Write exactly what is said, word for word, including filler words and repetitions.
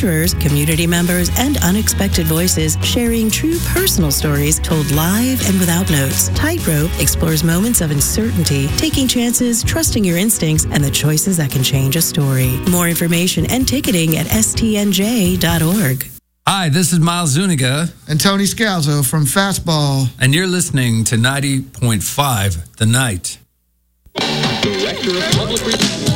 adventurers, community members, and unexpected voices sharing true personal stories told live and without notes. Tightrope explores moments of uncertainty, taking chances, trusting your instincts, and the choices that can change a story. More information and ticketing at S T N J dot org. Hi, this is Miles Zuniga. And Tony Scalzo from Fastball. And you're listening to ninety point five The Night. Director of Public